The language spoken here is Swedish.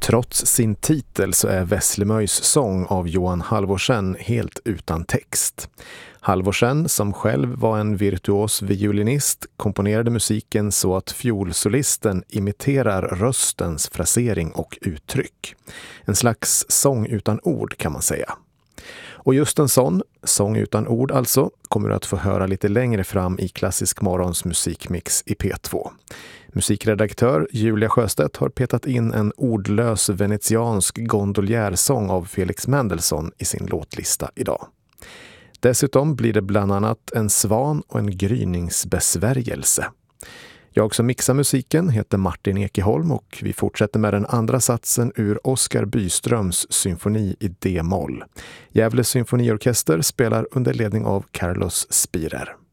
Trots sin titel så är Wesslemöjs sång av Johan Halvorsen helt utan text. Halvorsen, som själv var en virtuos violinist, komponerade musiken så att fiolsolisten imiterar röstens frasering och uttryck. En slags sång utan ord kan man säga. Och just en sång utan ord alltså, kommer du att få höra lite längre fram i Klassisk Morgons musikmix i P2. Musikredaktör Julia Sjöstedt har petat in en ordlös venetiansk gondoljärsång av Felix Mendelssohn i sin låtlista idag. Dessutom blir det bland annat en svan och en gryningsbesvärjelse. Jag som mixar musiken heter Martin Ekeholm och vi fortsätter med den andra satsen ur Oskar Byströms symfoni i D-moll. Gävle symfoniorkester spelar under ledning av Carlos Spirer.